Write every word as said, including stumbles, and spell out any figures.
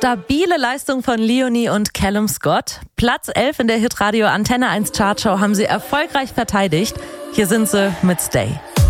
Stabile Leistung von Leonie und Callum Scott. Platz elf in der Hitradio Antenne eins Chartshow haben sie erfolgreich verteidigt. Hier sind sie mit Stay.